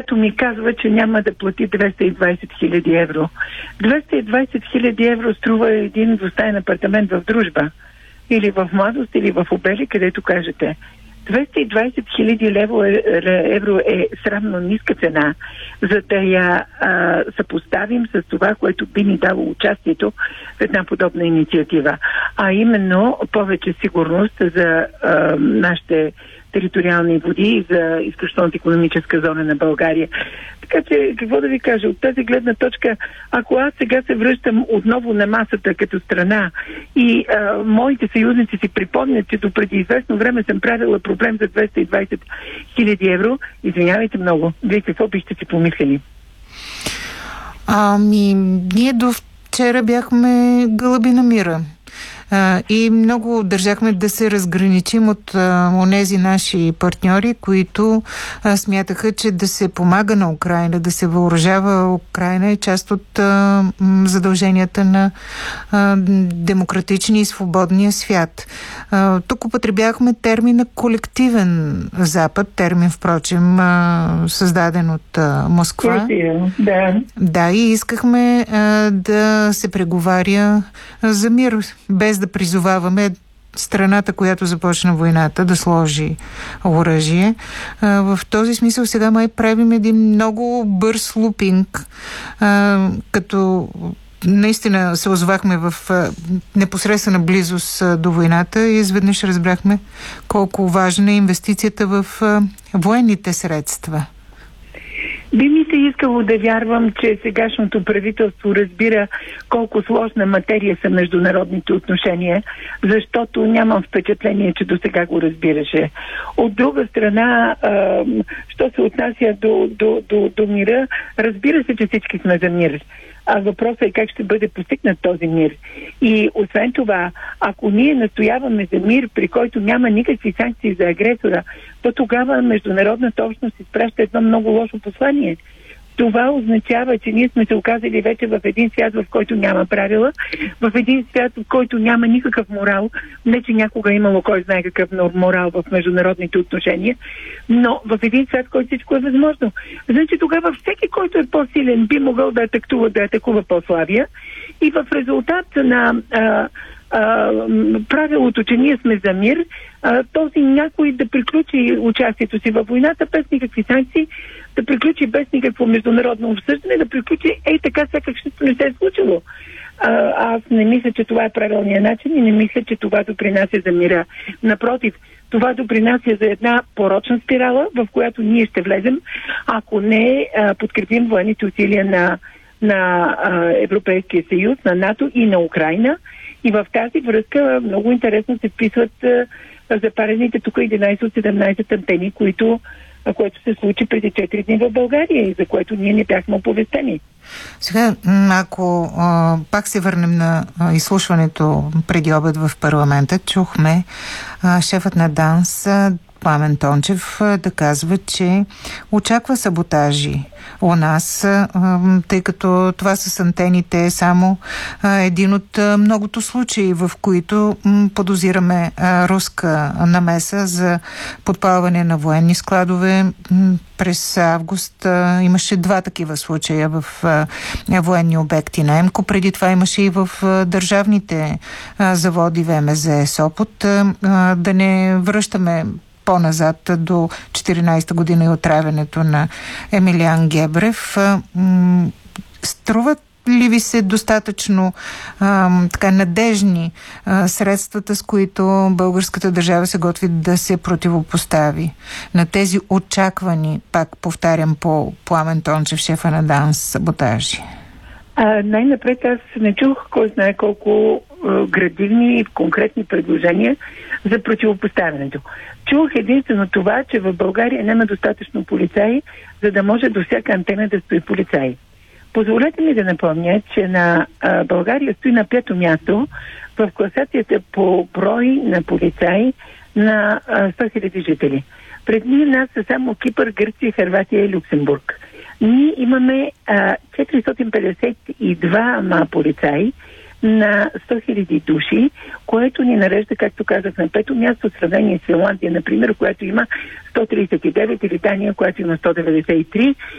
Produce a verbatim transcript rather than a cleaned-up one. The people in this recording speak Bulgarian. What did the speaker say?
която ми казва, че няма да плати двеста и двадесет хиляди евро. двеста и двадесет хиляди евро струва един двустаен апартамент в Дружба. Или в Младост, или в Обели, където кажете. двеста и двадесет хиляди евро е срамно ниска цена, за да я а, съпоставим с това, което би ни дало участието в една подобна инициатива. А именно повече сигурност за а, нашите териториални води и за изключителната икономическа зона на България. Така че, какво да ви кажа, от тази гледна точка, ако аз сега се връщам отново на масата като страна и а, моите съюзници си припомнят, че до преди известно време съм правила проблем за двеста и двадесет хиляди евро, извинявайте много, вие какво бихте си помислили? Ами, ние до вчера бяхме гълъби на мира. Uh, и много държахме да се разграничим от uh, онези наши партньори, които uh, смятаха, че да се помага на Украйна, да се въоръжава Украйна е част от uh, задълженията на uh, демократичния и свободния свят. Uh, тук употребяхме термина колективен Запад, термин, впрочем, uh, създаден от uh, Москва. Да. Да, и искахме uh, да се преговаря uh, за мир, без да призоваваме страната, която започна войната, да сложи оръжие. В този смисъл сега май правим един много бърз лупинг, като наистина се озовахме в непосредствена близост до войната и изведнъж разбрахме колко важна е инвестицията в военните средства. Би ми се искало да вярвам, че сегашното правителство разбира колко сложна материя са международните отношения, защото нямам впечатление, че до сега го разбираше. От друга страна, а, що се отнася до, до, до, до мира, разбира се, че всички сме за мир. А въпросът е как ще бъде постигнат този мир. И освен това, ако ние настояваме за мир, при който няма никакви санкции за агресора, то тогава международната общност изпраща едно много лошо послание. Това означава, че ние сме се оказали вече в един свят, в който няма правила, в един свят, в който няма никакъв морал. Не, че някога е имало кой знае какъв морал в международните отношения, но в един свят, в който всичко е възможно. Значи тогава всеки, който е по-силен, би могъл да атакува, да атакува по-слабия и в резултат на а, а, правилото, че ние сме за мир, а, този някой да приключи участието си във войната без никакви санкции, да приключи без никакво международно обсъждане, да приключи ей така, сякаш нищо не се е случило. А, аз не мисля, че това е правилният начин и не мисля, че това допринася за мира. Напротив, това допринася за една порочна спирала, в която ние ще влезем, ако не а, подкрепим военните усилия на, на а, Европейския съюз, на НАТО и на Украйна. И в тази връзка много интересно се вписват а, запарените тук единайсет от седемнайсет антени, които което се случи преди четири дни в България и за което ние не бяхме оповестени. Сега, ако а, пак се върнем на а, изслушването преди обед в парламента, чухме а, шефът на ДАНС Пламен Тончев да казва, че очаква саботажи у нас, тъй като това с антените е само един от многото случаи, в които подозираме руска намеса за подпалване на военни складове. През август имаше два такива случая в военни обекти на ЕМКО. Преди това имаше и в държавните заводи ВМЗ Сопот. Да не връщаме по-назад до четиринайсета година и отравянето на Емилиан Гебрев. Струват ли ви се достатъчно а, така надежни а, средствата, с които българската държава се готви да се противопостави на тези очаквани, пак повтарям по Пламен Тончев, шефа на ДАНС, саботажи? А, най-напред аз не чух кой знае колко а, градивни и конкретни предложения за противопоставянето. Чух единствено това, че в България няма достатъчно полицаи, за да може до всяка антена да стои полицаи. Позволете ми да напомня, че на а, България стои на пето място в класацията по брой на полицаи на а, сто хиляди жители. Пред нас са само Кипър, Гърция, Хърватия и Люксембург. Ние имаме а, четиристотин петдесет и два полицаи на сто хиляди души, което ни нарежда, както казах, на пето място в сравнение с Финландия, например, която има сто трийсет и девет, или Дания, която има сто деветдесет и три,